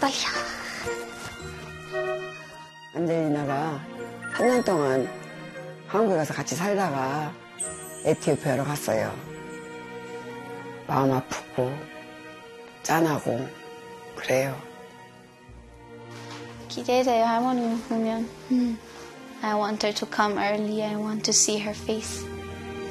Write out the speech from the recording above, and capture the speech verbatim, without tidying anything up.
떨려. 안젤리나가 삼 년 동안 한국에 가서 같이 살다가 에티오피아로 갔어요. 마음 아프고 짠하고 그래요. 기대돼요, 할머니 보면. I want her to come early. I want to see her face.